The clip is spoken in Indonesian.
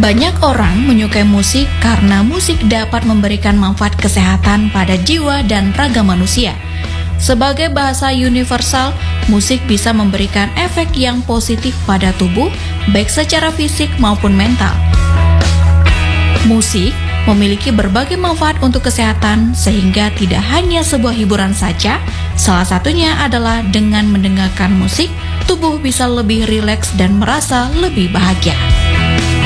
Banyak orang menyukai musik karena musik dapat memberikan manfaat kesehatan pada jiwa dan raga manusia. Sebagai bahasa universal, musik bisa memberikan efek yang positif pada tubuh, baik secara fisik maupun mental. Musik memiliki berbagai manfaat untuk kesehatan, sehingga tidak hanya sebuah hiburan saja. Salah satunya adalah dengan mendengarkan musik, tubuh bisa lebih rileks dan merasa lebih bahagia.